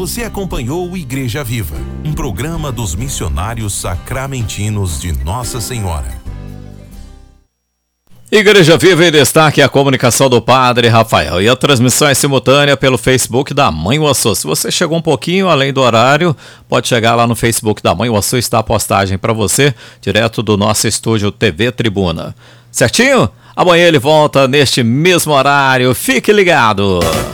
Você acompanhou o Igreja Viva, um programa dos missionários sacramentinos de Nossa Senhora. Igreja Viva em Destaque, a comunicação do Padre Rafael e a transmissão é simultânea pelo Facebook da Mãe Uaçu. Se você chegou um pouquinho além do horário, pode chegar lá no Facebook da Mãe Uaçu, está a postagem para você, direto do nosso estúdio TV Tribuna. Certinho? Amanhã ele volta neste mesmo horário, fique ligado!